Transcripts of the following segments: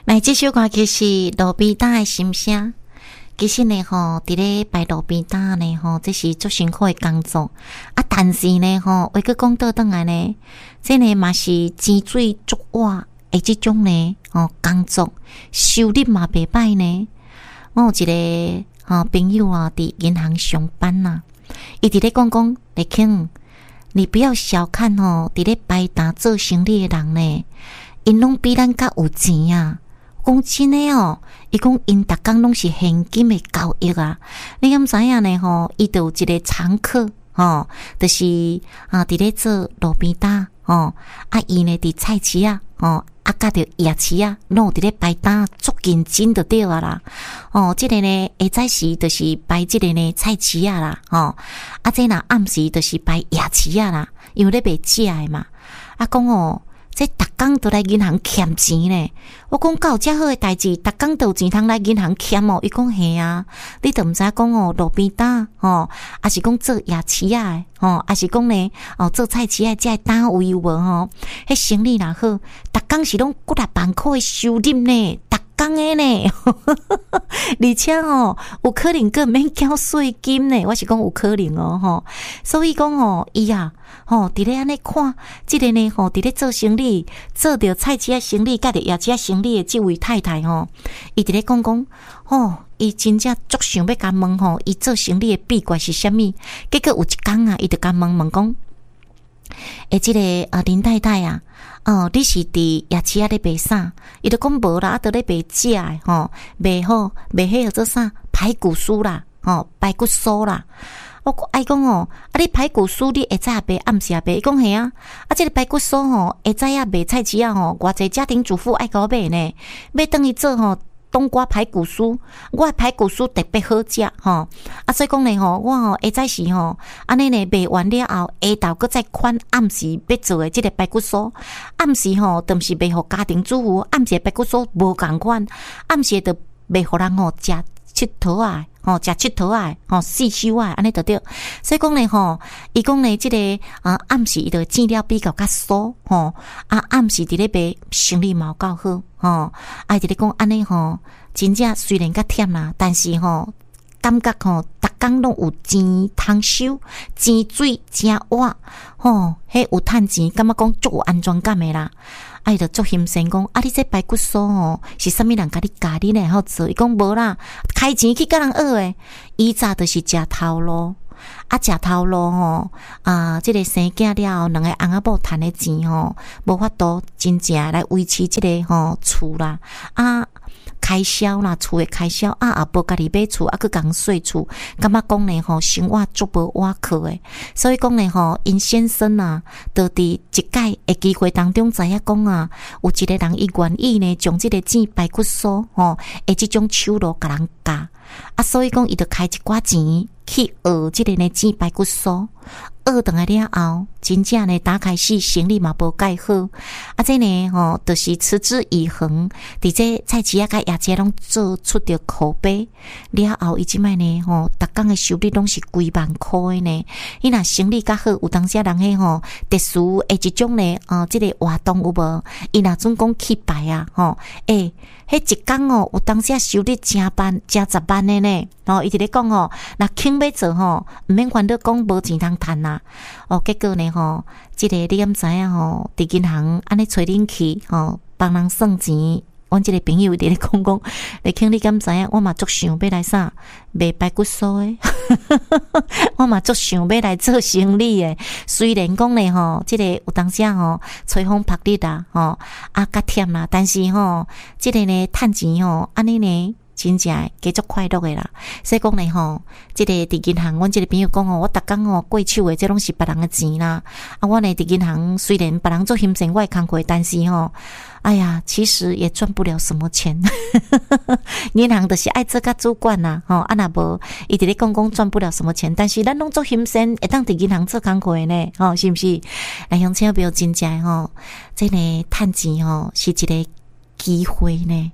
来，这首歌曲是路边摊的心声。其实呢，伫咧摆路边摊呢，这是足辛苦的工作啊。但是呢，话个讲倒转来呢，这呢嘛是钱水足活的这种呢，工作收入嘛袂歹呢。我有一个朋友啊，伫银行上班呐，伊伫咧讲立庆，你不要小看伫咧摆摊做生意的人呢，因拢比咱较有钱啊。讲真诶伊讲因逐工拢是现金诶交易啊。你敢知影呢？伊就有一个常客就是伫咧做路边摊伊呢伫菜市啊甲着夜市啊，拢有伫咧摆摊足认真就对啊啦。即个呢下早时就是摆即个呢菜市啊啦这若暗时就是摆夜市啊啦，因为咧卖食诶嘛。讲这逐工都来银行欠钱呢。我讲到遮好诶代志，逐工都有钱通来银行欠伊讲嘿啊，你都毋知讲路边摊还是讲做夜市啊还是讲呢做菜市啊，遮单位有无迄生意若好，逐工是拢几6万块诶收入呢。讲诶呢，而且有可能更免缴税金呢。我是讲有可能所以讲伊啊伫咧安尼看即个呢伫咧做生意，做着菜市仔生意，甲着夜市仔生意诶即位太太伊伫咧讲伊真正足想要甲问伊做生意诶秘诀是啥物。结果有一天啊，伊就甲问讲，即个林太太啊。你是伫夜市啊咧卖啥？伊就讲无啦，都咧卖食诶卖好卖迄个做啥排骨酥啦排骨酥啦。我爱讲你排骨酥你会早也卖，暗时也卖。伊讲嘿啊，即个排骨酥会早也卖菜市啊偌济家庭主妇爱甲我买呢，要等伊做冬瓜排骨酥，我的排骨酥特别好食所以讲呢我下早时安尼呢卖完了后，下昼搁再款暗时要做的即个排骨酥。暗时都毋是卖互家庭主妇，暗时的排骨酥无共款，暗时就卖互人食佚佗啊食佚佗啊四修啊安尼就对。所以讲呢伊讲呢即个暗时伊就煎了比较较酥暗时伫咧卖生意嘛有够好伫咧讲安尼真正虽然较忝啦，但是感觉逐工拢有钱通收，钱水真活迄有趁钱，感觉讲足有安全感诶啦。伊就足心神讲你这排骨酥是啥物人甲你教你呢好做？伊讲无啦，开钱去甲人学诶。以早就是食头路食头路即个生囝了后，两个翁仔某趁诶钱无法度真正来维持即个厝啦开销啦，厝诶开销也无家己买厝佫共税厝，感觉讲呢生活足无活口诶。所以讲呢因先生啊，就伫一届诶机会当中知影讲有一个人伊愿意呢，将即个煎排骨酥诶即种手路甲人教所以讲伊就开一寡钱去学即个呢煎排骨酥。学倒来了后，真正呢打开始生意嘛无介好这呢就是持之以恒，伫这菜市甲夜市拢做出着口碑了后，伊即摆呢逐工的收入拢是几万块的呢。伊若生意较好，有当时人迄特殊的一种呢即个活动有无？伊若总讲去摆啊迄一工有当时收入真10万的呢伊伫咧讲若肯要做毋免烦恼讲无钱通趁啦结果呢即个你敢知影伫银行安尼找恁去帮人算钱。阮即个朋友伫咧讲你肯你敢知影？我嘛足想要来啥卖排骨酥诶我嘛足想要来做生意诶。虽然讲呢即个有当时吹风晒日啦较忝啦，但是即个呢趁钱安尼呢真正加足快乐诶啦。所以讲呢即个伫银行，阮即个朋友讲我逐工过手诶，这拢是别人诶钱啦我呢伫银行虽然别人做行政我诶工课，但是哎呀其实也赚不了什么钱银行就是爱做甲主管啦若无伊伫咧讲赚不了什么钱，但是咱拢做行政会当伫银行做工课诶呢是毋是？来乡亲朋友真正即个趁钱是一个机会呢。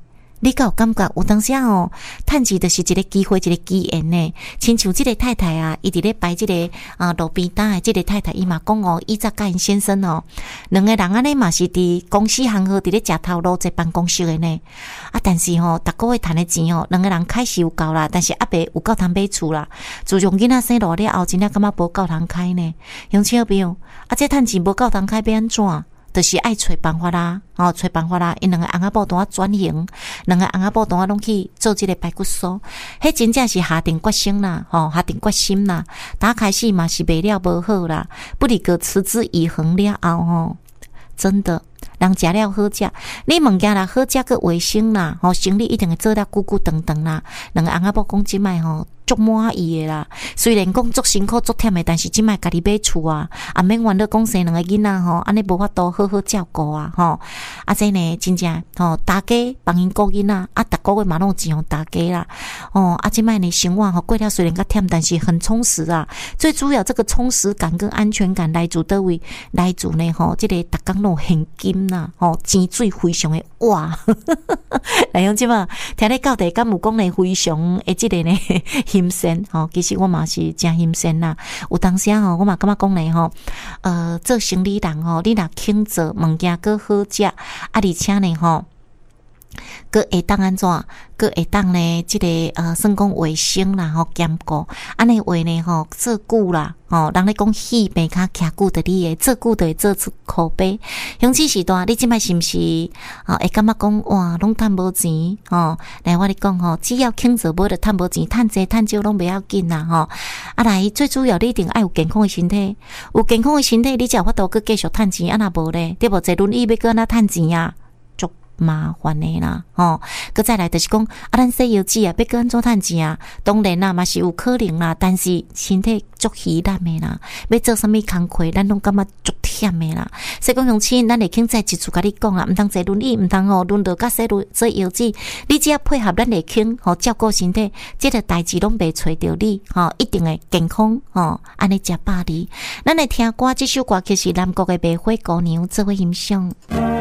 你敢有感觉有当时吼，趁钱就是一个机会，一个机缘呢。亲像这个太太啊，伊伫咧摆这个路边摊的这个太太，伊嘛讲哦，伊甲因先生哦，两个人安尼嘛是伫公司行号伫咧食头路在办公室的呢。啊，但是吼，逐个月赚的钱哦，两个人开始有够啦，但是阿伯有够通买厝啦。自从囡仔生落了后，真正感觉无够通开呢。乡亲好朋友，啊，这趁钱无够通开，要安怎？就是爱找办法啦，找办法啦。因两个翁仔某当转型，两个翁仔某当拢去做这个排骨酥，迄真正是下定决心啦，下定决心啦。打开始嘛是卖了无好啦，不离个持之以恒了后真的。人食了好食，你物件啦好食个卫生啦，生理一定会做了久久长长啦。两个翁仔某讲即摆足满意的啦，虽然讲足辛苦足忝的，但是即摆家己买厝啊，免烦恼讲生两个囡仔安尼无法度好好照顾啊这呢真正大家帮因顾囡仔逐个月嘛拢有钱互大家啦即摆呢生活过了虽然较忝，但是很充实啊。最主要这个充实感跟安全感来自倒位？来自呢这个逐工拢有现金啦钱水非常的哇来用即摆听咧到底敢有讲呢非常的即个呢欣赏其实我嘛是真欣赏啦。有当时我嘛感觉讲呢做生理人你若肯做物件佫好食而且呢佫会当安怎？佫会当呢？即个算讲卫生啦，兼顾安尼话呢做久啦，人咧讲戏病卡徛久的你诶，做久就会做出口碑。乡亲时代，你即摆是毋是会感觉讲哇，拢趁无钱来我咧讲只要肯做，无就趁无钱，趁济趁少拢袂要紧啦来，最主要你一定爱有健康诶身体，有健康诶身体，你才有法度佫继续趁钱，若无咧，对无？坐轮椅要佫安怎趁钱啊？麻烦的啦搁再来就是讲咱洗腰子啊，要搁安怎趁钱啊？当然啦，嘛是有可能啦，但是身体足虚烂的啦，要做啥物工课，咱拢感觉足忝的啦。所以讲乡亲，咱会肯在一处甲你讲啊，毋通坐轮椅，毋通轮到甲洗腰子，你只要配合咱会肯照顾身体，这个代志拢袂找着你一定会健康安尼食饱哩。咱来听歌，这首歌曲是南国的《白花姑娘》，做伙欣赏。